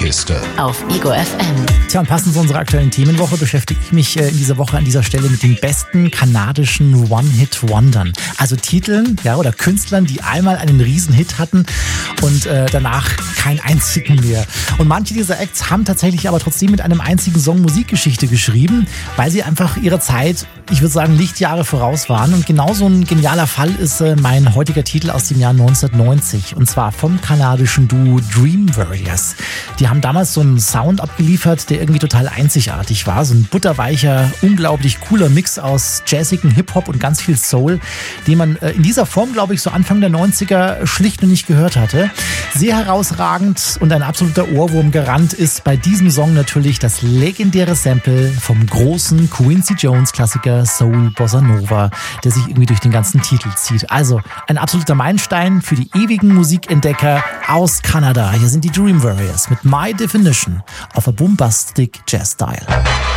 Hitliste auf Ego FM. Tja, und passend zu unserer aktuellen Themenwoche beschäftige ich mich in dieser Woche an dieser Stelle mit den besten kanadischen One-Hit-Wondern. Also Titeln, ja, oder Künstlern, die einmal einen Riesenhit hatten und danach keinen einzigen mehr. Und manche dieser Acts haben tatsächlich aber trotzdem mit einem einzigen Song Musikgeschichte geschrieben, weil sie einfach ihrer Zeit, ich würde sagen, Lichtjahre voraus waren. Und genauso ein genialer Fall ist mein heutiger Titel aus dem Jahr 1990. Und zwar vom kanadischen Duo Dream Warriors. Die haben damals so einen Sound abgeliefert, der irgendwie total einzigartig war. So ein butterweicher, unglaublich cooler Mix aus jazzigen Hip-Hop und ganz viel Soul, den man in dieser Form, glaube ich, so Anfang der 90er schlicht noch nicht gehört hatte. Sehr herausragend und ein absoluter Ohrwurm-Garant ist bei diesem Song natürlich das legendäre Sample vom großen Quincy Jones-Klassiker Soul Bossa Nova, der sich irgendwie durch den ganzen Titel zieht. Also ein absoluter Meilenstein für die ewigen Musikentdecker aus Kanada. Hier sind die Dream Warriors mit My Definition of a Bombastic Jazz Style.